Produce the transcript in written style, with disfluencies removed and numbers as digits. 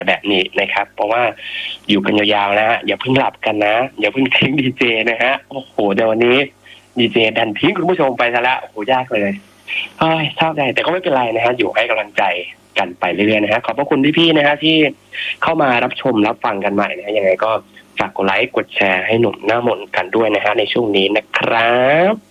แบบนี้นะครับเพราะว่าอยู่กันยาวๆนะฮะอย่าเพิ่งหลับกันนะอย่าเพิ่งทิ้งดีเจนะฮะโอ้โหเดี๋ยววันนี้ดีเจดันทิ้งคุณผู้ชมไปซะละโอ้โหยากเลยเศร้าใจแต่ก็ไม่เป็นไรนะฮะอยู่ให้กำลังใจกันไปเรื่อยๆนะฮะขอบพระคุณพี่ๆนะฮะที่เข้ามารับชมรับฟังกันใหม่นะยังไงก็ฝากกดไลค์กดแชร์ให้หนุ่มหน้ามนต์กันด้วยนะฮะในช่วงนี้นะครับ